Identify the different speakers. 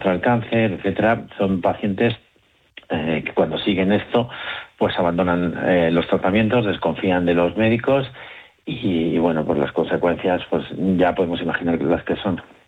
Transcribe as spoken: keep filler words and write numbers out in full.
Speaker 1: contra el cáncer, etcétera, son pacientes eh, que cuando siguen esto, pues abandonan eh, los tratamientos, desconfían de los médicos y, y bueno, pues las consecuencias, pues ya podemos imaginar las que son.